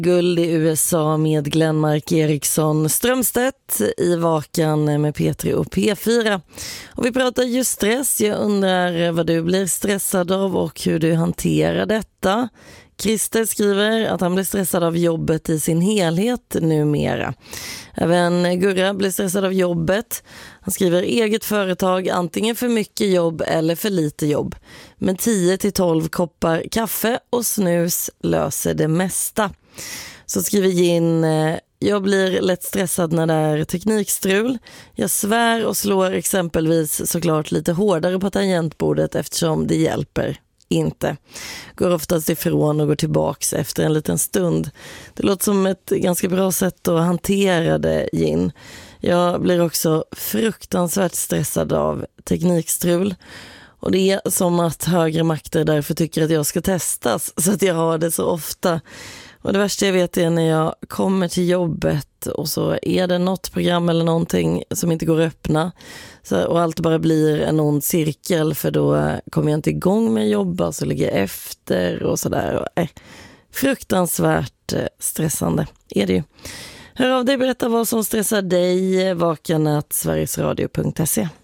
Guld i USA med Glenmark Eriksson Strömstedt i Vakan med P3 och P4. Och vi pratar just stress. Jag undrar vad du blir stressad av och hur du hanterar detta. Christer skriver att han blir stressad av jobbet i sin helhet numera. Även Gurra blir stressad av jobbet. Han skriver eget företag, antingen för mycket jobb eller för lite jobb. Men 10-12 koppar kaffe och snus löser det mesta. Så skriver Gin, jag blir lätt stressad när det är teknikstrul. Jag svär och slår exempelvis såklart lite hårdare på tangentbordet eftersom det hjälper inte. Går oftast ifrån och går tillbaks efter en liten stund. Det låter som ett ganska bra sätt att hantera det, Gin. Jag blir också fruktansvärt stressad av teknikstrul. Och det är som att högre makter därför tycker att jag ska testas så att jag har det så ofta. Och det värsta jag vet är när jag kommer till jobbet och så är det något program eller någonting som inte går att öppna. Och allt bara blir en ond cirkel för då kommer jag inte igång med att jobba så ligger jag efter och sådär. Fruktansvärt stressande är det ju. Hör av dig, berätta vad som stressar dig. Vakan@sverigesradio.se